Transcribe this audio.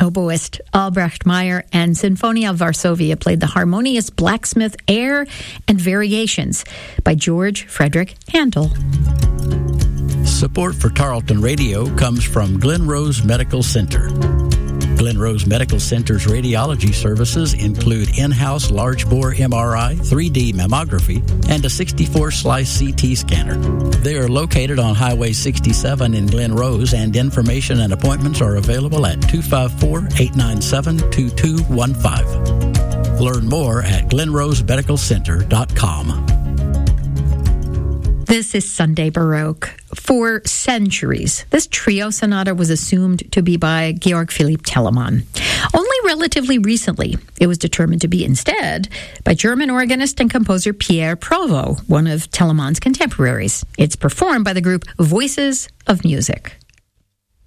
oboist Albrecht Meyer and Sinfonia Varsovia played the harmonious Blacksmith Air and Variations by George Frederick Handel. Support for Tarleton Radio comes from Glen Rose Medical Center. Glen Rose Medical Center's radiology services include in-house large-bore MRI, 3D mammography, and a 64-slice CT scanner. They are located on Highway 67 in Glen Rose, and information and appointments are available at 254-897-2215. Learn more at glenrosemedicalcenter.com. This is Sunday Baroque. For centuries, this trio sonata was assumed to be by Georg Philipp Telemann. Only relatively recently, it was determined to be instead by German organist and composer Pierre Provost, one of Telemann's contemporaries. It's performed by the group Voices of Music.